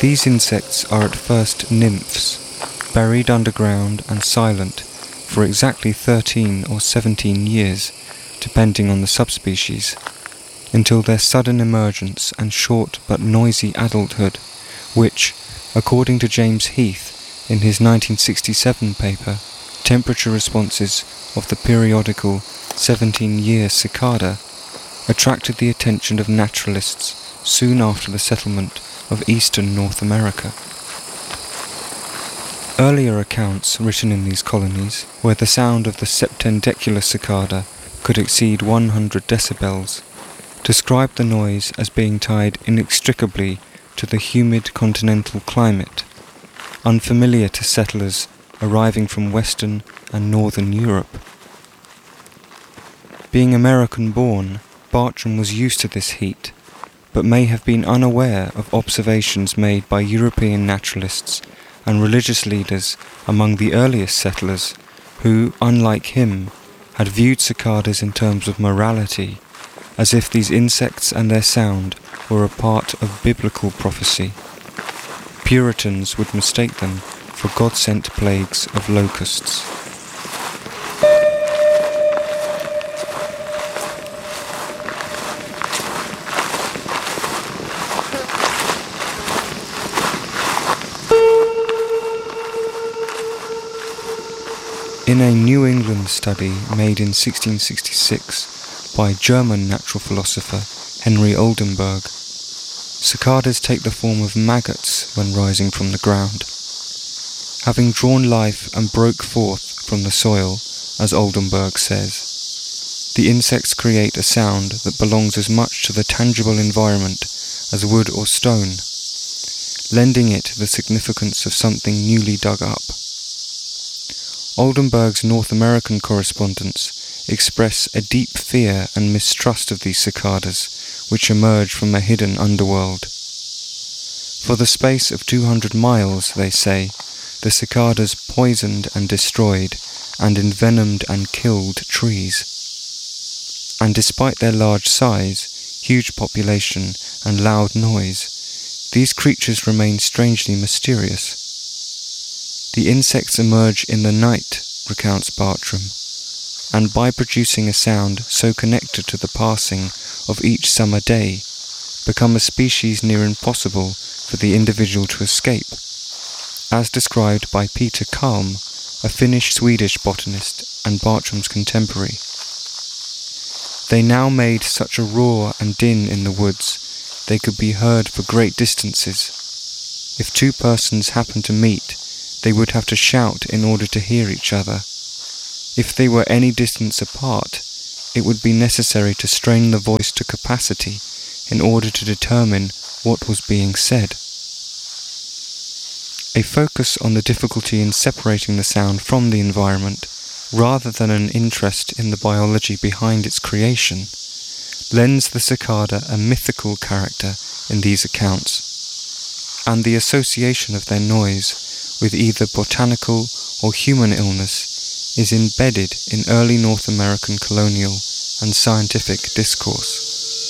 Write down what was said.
These insects are at first nymphs, buried underground and silent for exactly 13 or 17 years, depending on the subspecies, until their sudden emergence and short but noisy adulthood, which, according to James Heath in his 1967 paper, Temperature Responses of the Periodical 17-Year Cicada, attracted the attention of naturalists soon after the settlement of eastern North America. Earlier accounts written in these colonies, where the sound of the septendicular cicada could exceed 100 decibels, described the noise as being tied inextricably to the humid continental climate, unfamiliar to settlers arriving from Western and Northern Europe. Being American-born, Bartram was used to this heat, but may have been unaware of observations made by European naturalists and religious leaders among the earliest settlers who, unlike him, had viewed cicadas in terms of morality, as if these insects and their sound were a part of biblical prophecy. Puritans would mistake them for God-sent plagues of locusts. In a New England study made in 1666 by German natural philosopher Henry Oldenburg, cicadas take the form of maggots when rising from the ground. Having drawn life and broke forth from the soil, as Oldenburg says, the insects create a sound that belongs as much to the tangible environment as wood or stone, lending it the significance of something newly dug up. Oldenburg's North American correspondents express a deep fear and mistrust of these cicadas, which emerge from a hidden underworld. For the space of 200 miles, they say, the cicadas poisoned and destroyed, and envenomed and killed trees. And despite their large size, huge population, and loud noise, these creatures remain strangely mysterious. The insects emerge in the night, recounts Bartram, and by producing a sound so connected to the passing of each summer day, become a species near impossible for the individual to escape, as described by Peter Kalm, a Finnish-Swedish botanist and Bartram's contemporary. They now made such a roar and din in the woods, they could be heard for great distances. If two persons happened to meet, they would have to shout in order to hear each other. If they were any distance apart, it would be necessary to strain the voice to capacity in order to determine what was being said. A focus on the difficulty in separating the sound from the environment, rather than an interest in the biology behind its creation, lends the cicada a mythical character in these accounts, and the association of their noise with either botanical or human illness is embedded in early North American colonial and scientific discourse.